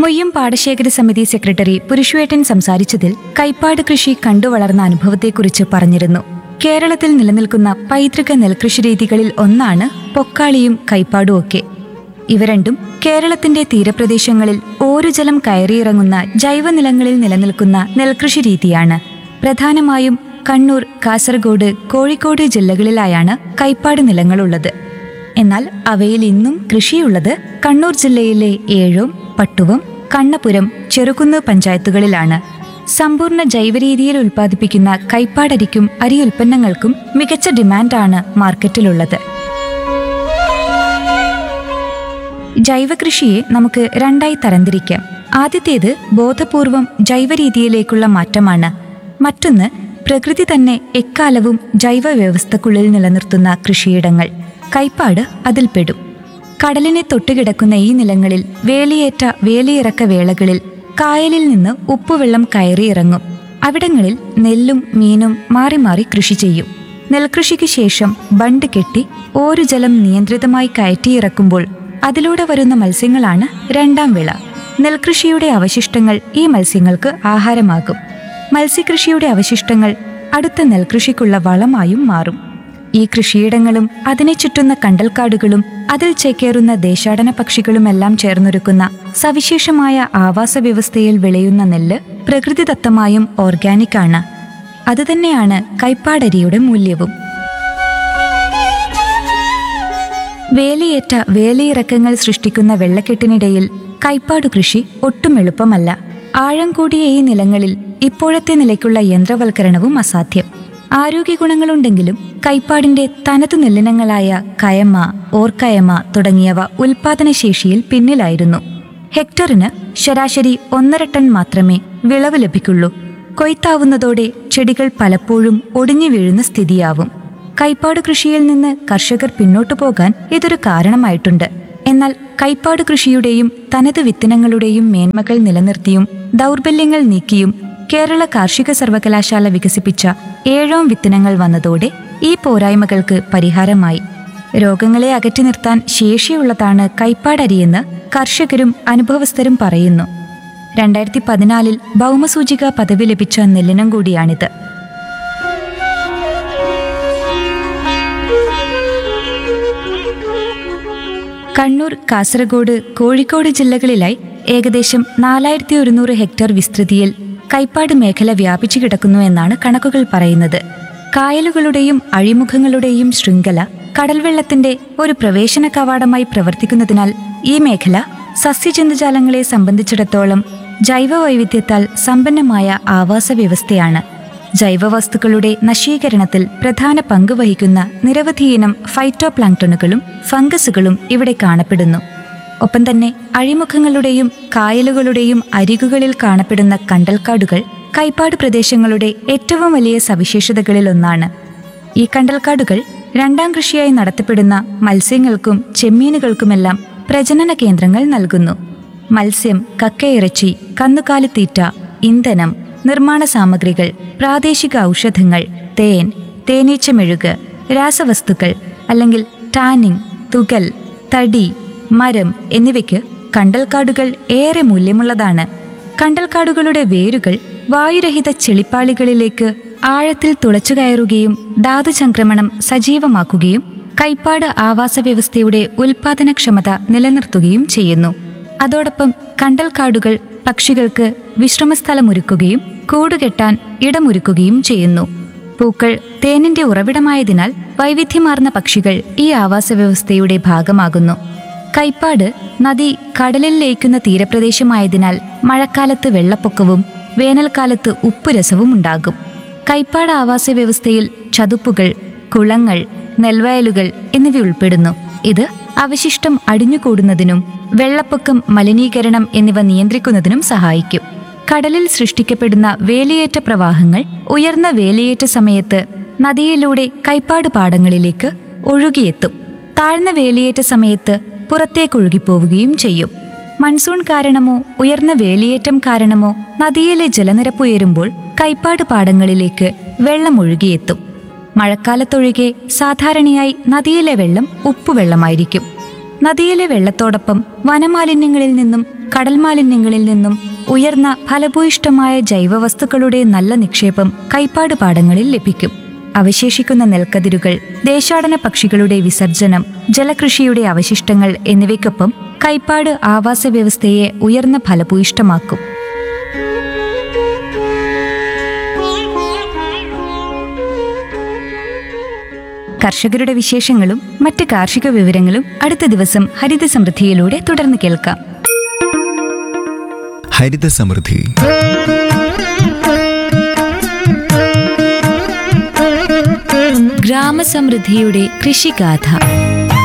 മൊയ്യം പാടശേഖര സമിതി സെക്രട്ടറി പുരുഷുവേട്ടൻ സംസാരിച്ചതിൽ കൈപ്പാട് കൃഷി കണ്ടുവളർന്ന അനുഭവത്തെക്കുറിച്ച് പറഞ്ഞിരുന്നു. കേരളത്തിൽ നിലനിൽക്കുന്ന പൈതൃക നെൽകൃഷി രീതികളിൽ ഒന്നാണ് പൊക്കാളിയും കൈപ്പാടും ഒക്കെ. ഇവ രണ്ടും കേരളത്തിന്റെ തീരപ്രദേശങ്ങളിൽ ഓരുജലം കയറിയിറങ്ങുന്ന ജൈവനിലങ്ങളിൽ നിലനിൽക്കുന്ന നെൽകൃഷി രീതിയാണ്. പ്രധാനമായും കണ്ണൂർ, കാസർഗോഡ്, കോഴിക്കോട് ജില്ലകളിലായാണ് കൈപ്പാട് നിലങ്ങളുള്ളത്. എന്നാൽ അവയിൽ ഇന്നും കൃഷിയുള്ളത് കണ്ണൂർ ജില്ലയിലെ ഏഴോം, പട്ടുവം, കണ്ണപുരം, ചെറുകുന്ന് പഞ്ചായത്തുകളിലാണ്. സമ്പൂർണ്ണ ജൈവരീതിയിൽ ഉൽപ്പാദിപ്പിക്കുന്ന കൈപ്പാടരിക്കും അരി ഉൽപ്പന്നങ്ങൾക്കും മികച്ച ഡിമാൻഡാണ് മാർക്കറ്റിലുള്ളത്. ജൈവകൃഷിയെ നമുക്ക് രണ്ടായി തരംതിരിക്കാം. ആദ്യത്തേത് ബോധപൂർവം ജൈവരീതിയിലേക്കുള്ള മാറ്റമാണ്. മറ്റൊന്ന് പ്രകൃതി തന്നെ എക്കാലവും ജൈവ വ്യവസ്ഥക്കുള്ളിൽ നിലനിർത്തുന്ന കൃഷിയിടങ്ങൾ. കൈപ്പാട് അതിൽപ്പെടും. കടലിനെ തൊട്ടുകിടക്കുന്ന ഈ നിലങ്ങളിൽ വേലിയേറ്റ വേലിയിറക്ക വേളകളിൽ കായലിൽ നിന്ന് ഉപ്പുവെള്ളം കയറിയിറങ്ങും. അവിടങ്ങളിൽ നെല്ലും മീനും മാറി മാറി കൃഷി ചെയ്യും. നെൽകൃഷിക്ക് ശേഷം ബണ്ട് കെട്ടി ഓരുജലം നിയന്ത്രിതമായി കയറ്റിയിറക്കുമ്പോൾ അതിലൂടെ വരുന്ന മത്സ്യങ്ങളാണ് രണ്ടാം വിള. നെൽകൃഷിയുടെ അവശിഷ്ടങ്ങൾ ഈ മത്സ്യങ്ങൾക്ക് ആഹാരമാകും. മത്സ്യകൃഷിയുടെ അവശിഷ്ടങ്ങൾ അടുത്ത നെൽകൃഷിക്കുള്ള വളമായും മാറും. ഈ കൃഷിയിടങ്ങളും അതിനെ ചുറ്റുന്ന കണ്ടൽക്കാടുകളും അതിൽ ചേക്കേറുന്ന ദേശാടന പക്ഷികളുമെല്ലാം ചേർന്നൊരുക്കുന്ന സവിശേഷമായ ആവാസ വ്യവസ്ഥയിൽ വിളയുന്ന നെല്ല് പ്രകൃതിദത്തമായും ഓർഗാനിക് ആണ്. അതുതന്നെയാണ് കൈപ്പാടരിയുടെ മൂല്യവും. വേലിയേറ്റ വേലിയിറക്കങ്ങൾ സൃഷ്ടിക്കുന്ന വെള്ളക്കെട്ടിനിടയിൽ കൈപ്പാടു കൃഷി ഒട്ടും എളുപ്പമല്ല. ആഴം കൂടിയ ഈ നിലങ്ങളിൽ ഇപ്പോഴത്തെ നിലയ്ക്കുള്ള യന്ത്രവൽക്കരണവും അസാധ്യം. ആരോഗ്യ ഗുണങ്ങളുണ്ടെങ്കിലും കൈപ്പാടിന്റെ തനതു നെല്ലിനങ്ങളായ കയമ, ഓർക്കയമ തുടങ്ങിയവ ഉൽപാദനശേഷിയിൽ പിന്നിലായിരുന്നു. ഹെക്ടറിന് ശരാശരി 1.5 ടൺ മാത്രമേ വിളവ് ലഭിക്കുള്ളൂ. കൊയ്ത്താവുന്നതോടെ ചെടികൾ പലപ്പോഴും ഒടിഞ്ഞു വീഴുന്ന സ്ഥിതിയാവും. കൈപ്പാട് കൃഷിയിൽ നിന്ന് കർഷകർ പിന്നോട്ടു പോകാൻ ഇതൊരു കാരണമായിട്ടുണ്ട്. എന്നാൽ കൈപ്പാട് കൃഷിയുടെയും തനതു വിത്തിനങ്ങളുടെയും മേന്മകൾ നിലനിർത്തിയും ദൗർബല്യങ്ങൾ നീക്കിയും കേരള കാർഷിക സർവകലാശാല വികസിപ്പിച്ച ഏഴോം വിത്തിനങ്ങൾ വന്നതോടെ ഈ പോരായ്മകൾക്ക് പരിഹാരമായി. രോഗങ്ങളെ അകറ്റി നിർത്താൻ ശേഷിയുള്ളതാണ് കൈപ്പാടരിയെന്ന് കർഷകരും അനുഭവസ്ഥരും പറയുന്നു. 2014 ഭൗമസൂചിക പദവി ലഭിച്ച നെല്ലിനം കൂടിയാണിത്. കണ്ണൂർ, കാസർഗോഡ്, കോഴിക്കോട് ജില്ലകളിലായി ഏകദേശം 4100 ഹെക്ടർ വിസ്തൃതിയിൽ കൈപ്പാട് മേഖല വ്യാപിച്ചു കിടക്കുന്നു എന്നാണ് കണക്കുകൾ പറയുന്നത്. കായലുകളുടെയും അഴിമുഖങ്ങളുടെയും ശൃംഖല കടൽവെള്ളത്തിന്റെ ഒരു പ്രവേശന കവാടമായി പ്രവർത്തിക്കുന്നതിനാൽ ഈ മേഖല സസ്യജന്തുജാലങ്ങളെ സംബന്ധിച്ചിടത്തോളം ജൈവവൈവിധ്യത്താൽ സമ്പന്നമായ ആവാസ വ്യവസ്ഥയാണ്. ജൈവവസ്തുക്കളുടെ നശീകരണത്തിൽ പ്രധാന പങ്ക് വഹിക്കുന്ന നിരവധിയിനം ഫൈറ്റോപ്ലാങ്ക്ടണുകളും ഫംഗസുകളും ഇവിടെ കാണപ്പെടുന്നു. ഒപ്പം തന്നെ അഴിമുഖങ്ങളുടെയും കായലുകളുടെയും അരികുകളിൽ കാണപ്പെടുന്ന കണ്ടൽക്കാടുകൾ കൈപ്പാട് പ്രദേശങ്ങളുടെ ഏറ്റവും വലിയ സവിശേഷതകളിൽ ഒന്നാണ്. ഈ കണ്ടൽക്കാടുകൾ രണ്ടാം കൃഷിയായി നടത്തപ്പെടുന്ന മത്സ്യങ്ങൾക്കും ചെമ്മീനുകൾക്കുമെല്ലാം പ്രജനന കേന്ദ്രങ്ങൾ നൽകുന്നു. മത്സ്യം, കക്കയിറച്ചി, കന്നുകാലിത്തീറ്റ, ഇന്ധനം, നിർമ്മാണ സാമഗ്രികൾ, പ്രാദേശിക ഔഷധങ്ങൾ, തേൻ, തേനീച്ചമെഴുക്, രാസവസ്തുക്കൾ അല്ലെങ്കിൽ ടാനിങ്, തുകൽ, തടി, മരം എന്നിവയ്ക്ക് കണ്ടൽക്കാടുകൾ ഏറെ മൂല്യമുള്ളതാണ്. കണ്ടൽക്കാടുകളുടെ വേരുകൾ വായുരഹിത ചെളിപ്പാളികളിലേക്ക് ആഴത്തിൽ തുളച്ചു കയറുകയും ധാതുചംക്രമണം സജീവമാക്കുകയും കൈപ്പാട് ആവാസ വ്യവസ്ഥയുടെ ഉൽപാദനക്ഷമത നിലനിർത്തുകയും ചെയ്യുന്നു. അതോടൊപ്പം കണ്ടൽക്കാടുകൾ പക്ഷികൾക്ക് വിശ്രമസ്ഥലമൊരുക്കുകയും കൂടുകെട്ടാൻ ഇടമൊരുക്കുകയും ചെയ്യുന്നു. പൂക്കൾ തേനിന്റെ ഉറവിടമായതിനാൽ വൈവിധ്യമാർന്ന പക്ഷികൾ ഈ ആവാസ വ്യവസ്ഥയുടെ ഭാഗമാകുന്നു. കൈപ്പാട് നദി കടലിൽ ലയിക്കുന്ന തീരപ്രദേശമായതിനാൽ മഴക്കാലത്ത് വെള്ളപ്പൊക്കവും വേനൽക്കാലത്ത് ഉപ്പുരസവും ഉണ്ടാകും. കൈപ്പാട് ആവാസ വ്യവസ്ഥയിൽ ചതുപ്പുകൾ, കുളങ്ങൾ, നെൽവയലുകൾ എന്നിവ ഉൾപ്പെടുന്നു. ഇത് അവശിഷ്ടം അടിഞ്ഞുകൂടുന്നതിനും വെള്ളപ്പൊക്കം, മലിനീകരണം എന്നിവ നിയന്ത്രിക്കുന്നതിനും സഹായിക്കും. കടലിൽ സൃഷ്ടിക്കപ്പെടുന്ന വേലിയേറ്റ പ്രവാഹങ്ങൾ ഉയർന്ന വേലിയേറ്റ സമയത്ത് നദിയിലൂടെ കൈപ്പാട് പാടങ്ങളിലേക്ക് ഒഴുകിയെത്തും. താഴ്ന്ന വേലിയേറ്റ സമയത്ത് പുറത്തേക്കൊഴുകിപ്പോവുകയും ചെയ്യും. മൺസൂൺ കാരണമോ ഉയർന്ന വേലിയേറ്റം കാരണമോ നദിയിലെ ജലനിരപ്പ് ഉയരുമ്പോൾ കൈപ്പാട് പാടങ്ങളിലേക്ക് വെള്ളം ഒഴുകിയെത്തും. മഴക്കാലത്തൊഴികെ സാധാരണയായി നദിയിലെ വെള്ളം ഉപ്പുവെള്ളമായിരിക്കും. നദിയിലെ വെള്ളത്തോടൊപ്പം വനമാലിന്യങ്ങളിൽ നിന്നും കടൽ മാലിന്യങ്ങളിൽ നിന്നും ഉയർന്ന ഫലഭൂയിഷ്ടമായ ജൈവവസ്തുക്കളുടെ നല്ല നിക്ഷേപം കൈപ്പാട് പാടങ്ങളിൽ ലഭിക്കും. അവശേഷിക്കുന്ന നെൽക്കതിരുകൾ, ദേശാടന പക്ഷികളുടെ വിസർജനം, ജലകൃഷിയുടെ അവശിഷ്ടങ്ങൾ എന്നിവയ്ക്കൊപ്പം കൈപ്പാട് ആവാസ വ്യവസ്ഥയെ ഉയർന്ന ഫലഭൂയിഷ്ടമാക്കും. കർഷകരുടെ വിശേഷങ്ങളും മറ്റ് കാർഷിക വിവരങ്ങളും അടുത്ത ദിവസം ഹരിത സമൃദ്ധിയിലൂടെ തുടർന്ന് കേൾക്കാം. ഹരിത സമൃദ്ധി. ഗ്രാമസമൃദ്ധിയുടെ കൃഷിഗാഥ.